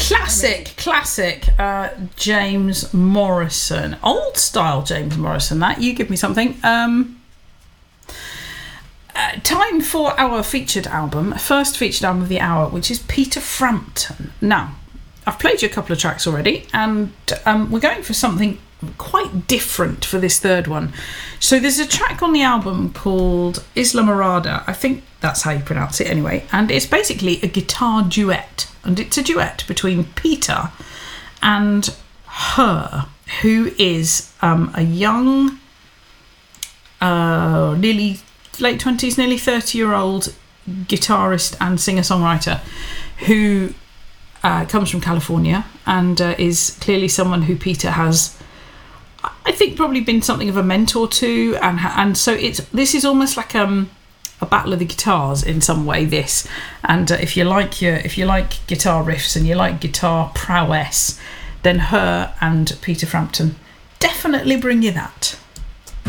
Classic James Morrison. Old style James Morrison, that. You give me something. Time for our featured album, first featured album of the hour, which is Peter Frampton. Now, I've played you a couple of tracks already, and we're going for something quite different for this third one. So there's a track on the album called Isla Morada. I think that's how you pronounce it anyway. And it's basically a guitar duet. And it's a duet between Peter and her, who is a young, nearly late 20s, nearly 30-year-old guitarist and singer-songwriter who comes from California and is clearly someone who Peter has, I think, probably been something of a mentor to, and so this is almost like a battle of the guitars in some way. This, and if you like guitar riffs and you like guitar prowess, then her and Peter Frampton definitely bring you that.